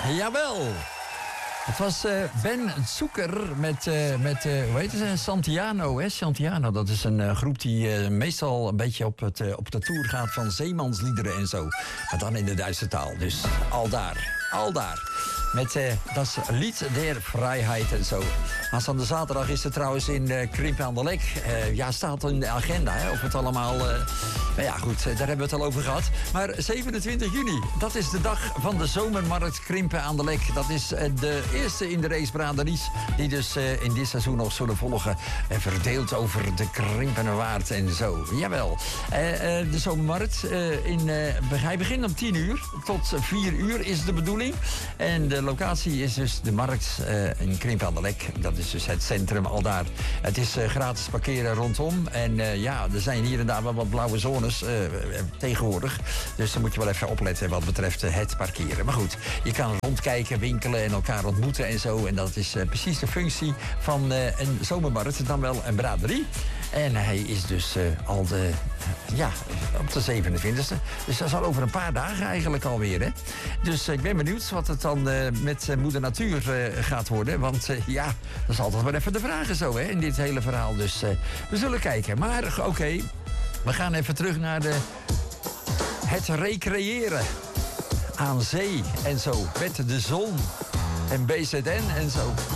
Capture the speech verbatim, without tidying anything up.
Jawel. Het was uh, Ben Zoeker met, uh, met uh, hoe heet het, Santiano. Hè? Santiano, dat is een uh, groep die uh, meestal een beetje op, het, uh, op de tour gaat van zeemansliederen en zo. Maar dan in de Duitse taal. Dus al daar, al daar. Met uh, dat lied der Vrijheid en zo. Aanstaande zaterdag is het trouwens in uh, Krimpen aan de Lek. Uh, ja, staat in de agenda, hè, of het allemaal... Uh, nou ja, goed, daar hebben we het al over gehad. Maar zevenentwintig juni, dat is de dag van de zomermarkt Krimpen aan de Lek. Dat is uh, de eerste in de race Braderies, die dus uh, in dit seizoen nog zullen volgen. En verdeeld over de Krimpenerwaard en zo. Jawel. Uh, uh, de zomermarkt, uh, in, uh, hij begint om tien uur. Tot vier uur is de bedoeling. En de locatie is dus de markt uh, in Krimpen aan de Lek. Dat is dus het centrum al daar. Het is uh, gratis parkeren rondom. En uh, ja, er zijn hier en daar wel wat blauwe zones uh, tegenwoordig. Dus dan moet je wel even opletten wat betreft uh, het parkeren. Maar goed, je kan rondkijken, winkelen en elkaar ontmoeten en zo. En dat is uh, precies de functie van uh, een zomermarkt, dan wel een braderie. En hij is dus uh, al de, uh, ja, op de zevenentwintigste. Dus dat is al over een paar dagen eigenlijk alweer, hè. Dus uh, ik ben benieuwd wat het dan uh, met uh, moeder natuur uh, gaat worden. Want uh, ja, dat is altijd wel even de vragen zo, hè, in dit hele verhaal. Dus uh, we zullen kijken. Maar oké, okay, we gaan even terug naar de, het recreëren aan zee en zo. Met de zon en B Z N en zo.